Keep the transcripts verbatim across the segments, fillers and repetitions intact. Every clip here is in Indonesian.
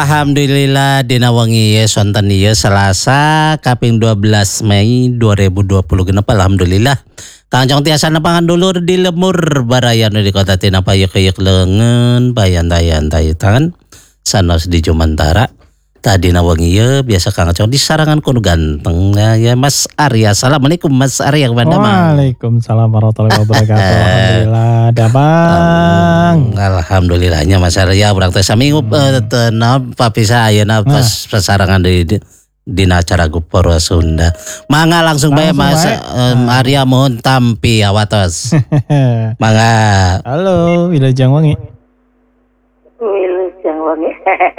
Alhamdulillah dina wengi ieu sonten ieu Selasa kaping dua belas Mei dua ribu dua puluh genep alhamdulillah. Kangjong tiasa nepangan dulur di lemur barayan di kota tina payek-payek leungeun bayan-dayan tangan sanos di Jumantara. Tadi na wengi ieu biasa Kangjong di sarangan kuno ganteng ya Mas Arya. Assalamualaikum Mas Arya kepada Mang. Waalaikumsalam warahmatullahi wabarakatuh. Alhamdulillah damang. Um, Alhamdulillahnya Mas Arya urang teh saminggu hmm. tenap papisah ayeuna pas pesarangan di, di dina acara Guporo Sunda. Mangga langsung bae Mas um, Arya mohon tampi awatos. Mangga. Halo, Wilujeng Wengi. Wilujeng Wengi.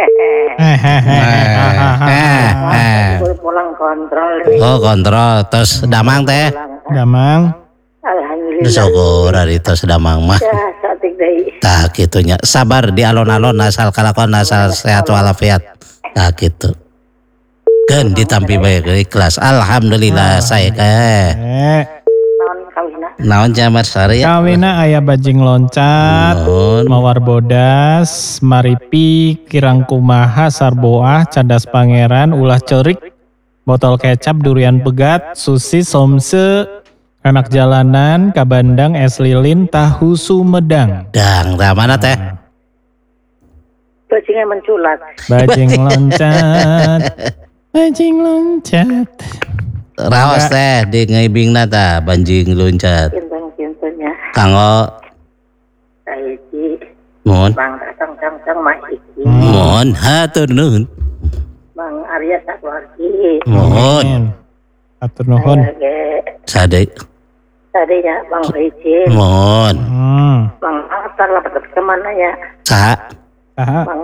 Pulang kontrol. Oh kontrol, terus damang teh. Damang. Alhamdulillah. Syukur ari tos damang mah. Ya, satik deui. Tah kitunya. Sabar di alon-alon asal kalakon asal sehat walafiat. Tah kitu. Keun ditampi bae ikhlas. Alhamdulillah saya teh. Naon kawina? Naon jamar sari ya? Kawina aya bajing loncat, mawar bodas, maripi, kirang kumaha, sarboah, cadas pangeran, ulah cerik, botol kecap, durian pegat, susi, somse, anak jalanan, kabandang, es lilin, tahu Sumedang. Dang, tah mana teh? Bajingnya menculat. Bajing loncat, bajing loncat. Raos teh di ngeibingna tah banjing loncat. Kinten-kintennya. Kanggo Saiki. mohon. Bang datang-datang mah iki. Mohon hatur nuhun. Bang Arya sakeluargi. Mohon. Atur nuhun. Sade. Tadinya Bang Rizin. Mohon. Hmm. Bang Atar lah kemana ya? Saha? Saha? Bang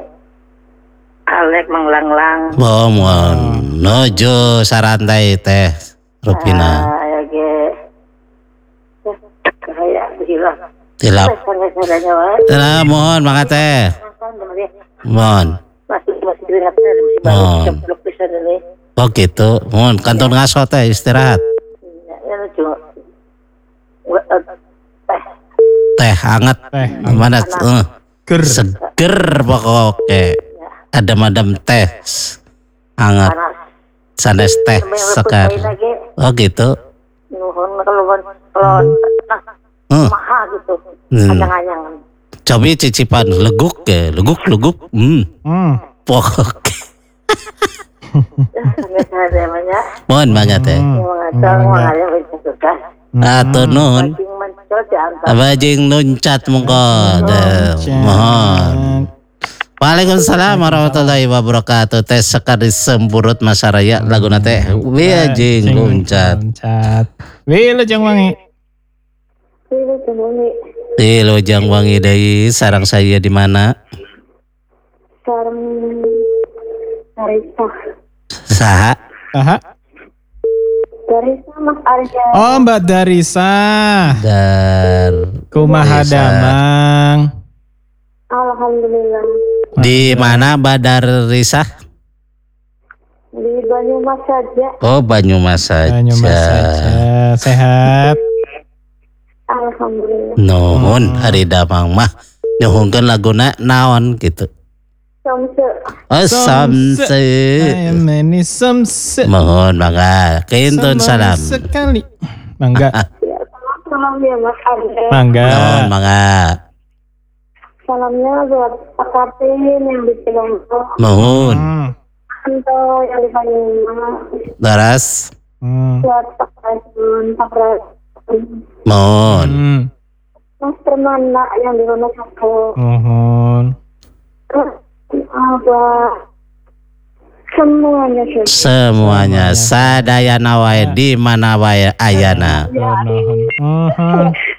Alek Mang Langlang. Oh, mohon. Nojo sarantai teh Rupina. Ah, ya ge. Kayak hilaf. Tilap. Sangat-sangatnya wae. Nah, mohon mangga teh. Mohon. Masih masih diingat masih Mohon. baru belum bisa ini. Oh gitu. Mohon kantor ngaso teh istirahat. Ya cuma teh Teh hangat. Teh. Mana uh, Ger. seger pokoknya. Adem-adem teh hangat. panas. Sanes teh sekar. Lagi Oh gitu. nuhun kalau kalau Hmm. mahal gitu. Hmm. Anyang-anyangan. Coba cicipan leguk ya, leguk leguk. Hmm. Hmm. Pokok. Sangat namanya. Mohon banget teh. Mengajar mengajar bertugas. Atur nuhun. Bajing mencol di antar. Bajing loncat mongko. Mohon. Waalaikumsalam warahmatullahi wabarakatuh. Teh sekali sempurut masaraya laguna teh bajing loncat. Loncat. Wilujeng Wengi. Ini temui Di Lojang Wangi deui sarang saya di mana? sarang Arisa. Saha? Saha? Arisa Mas Arya. Oh, Mbak Darisa. Dar Kumaha Darisa. damang. Alhamdulillah. Di mana Badar Risah? Di Banyumas saja. Oh, Banyumas saja. Banyumas saja. Sehat. Alhamdulillah. Nuhun Hmm. hari damang mah nyuhungkeun laguna naon gitu. Samse. Oh, samse. Ayam ini samse. Mohon mangga. Keintun salam. Sekali. Mangga. Ya, salam salam ya Mas Arya. Mangga. Mohon mangga. Salamnya buat Pak Kartin yang di Cilengsi. Mohon. Hmm. Anto yang di Banyumas. Daras. Hmm. Buat Pak Rasun, Pak Rasun. Mohon. Hmm. Mas Permana yang di rumah aku. Mohon. Apa semuanya sudah. Semuanya sadayana wae di mana wae ayana. Mohon. Mohon.